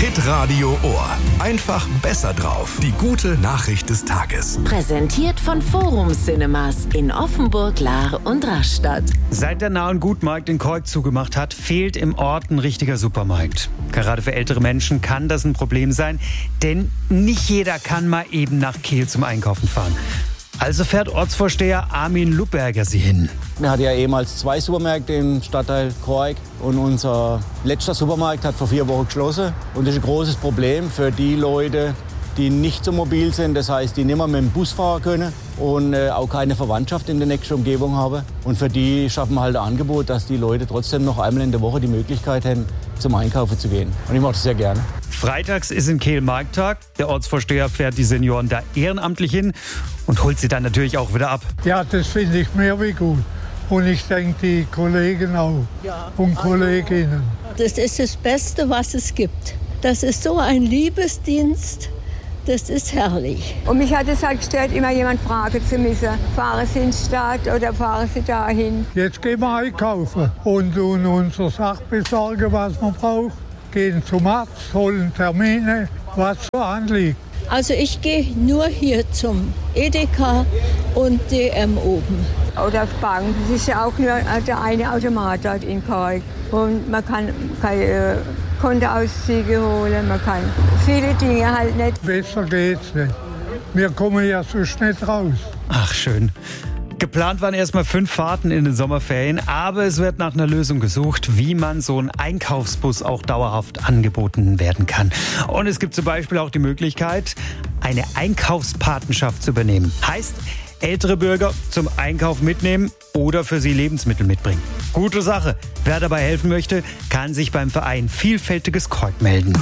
Hitradio Ohr. Einfach besser drauf. Die gute Nachricht des Tages. Präsentiert von Forum Cinemas in Offenburg, Lahr und Rastatt. Seit der Nah- und Gutmarkt in Kork zugemacht hat, fehlt im Ort ein richtiger Supermarkt. Gerade für ältere Menschen kann das ein Problem sein, denn nicht jeder kann mal eben nach Kehl zum Einkaufen fahren. Also fährt Ortsvorsteher Armin Lubberger sie hin. Wir hatten ja ehemals 2 Supermärkte im Stadtteil Kork und unser letzter Supermarkt hat vor 4 Wochen geschlossen. Und das ist ein großes Problem für die Leute, die nicht so mobil sind, das heißt, die nicht mehr mit dem Bus fahren können und auch keine Verwandtschaft in der nächsten Umgebung haben. Und für die schaffen wir halt ein Angebot, dass die Leute trotzdem noch einmal in der Woche die Möglichkeit haben, zum Einkaufen zu gehen. Und ich mache das sehr gerne. Freitags ist in Kehl Markttag. Der Ortsvorsteher fährt die Senioren da ehrenamtlich hin und holt sie dann natürlich auch wieder ab. Ja, das finde ich mehr wie gut. Und ich denke, die Kollegen auch und Kolleginnen. Das ist das Beste, was es gibt. Das ist so ein Liebesdienst. Das ist herrlich. Und mich hat es halt gestört, immer jemand fragen zu müssen. Fahren Sie in die Stadt oder fahren Sie dahin? Jetzt gehen wir einkaufen und unsere Sachen besorgen, was man braucht. Gehen zum Arzt, holen Termine, was so anliegt. Also ich gehe nur hier zum Edeka und DM oben. Oder auf Bank. Das ist ja auch nur der eine Automat dort in Kork. Und man kann keine Kontoauszüge holen, man kann viele Dinge halt nicht. Besser geht's nicht. Wir kommen ja so schnell raus. Ach, schön. Geplant waren erstmal 5 Fahrten in den Sommerferien, aber es wird nach einer Lösung gesucht, wie man so einen Einkaufsbus auch dauerhaft angeboten werden kann. Und es gibt zum Beispiel auch die Möglichkeit, eine Einkaufspatenschaft zu übernehmen. Heißt, ältere Bürger zum Einkauf mitnehmen oder für sie Lebensmittel mitbringen. Gute Sache. Wer dabei helfen möchte, kann sich beim Verein Vielfältiges Kork melden.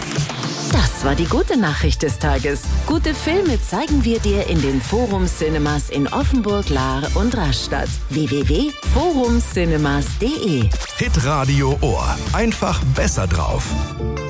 Das war die gute Nachricht des Tages. Gute Filme zeigen wir dir in den Forum Cinemas in Offenburg, Lahr und Rastatt. www.forumcinemas.de. Hitradio Ohr. Einfach besser drauf.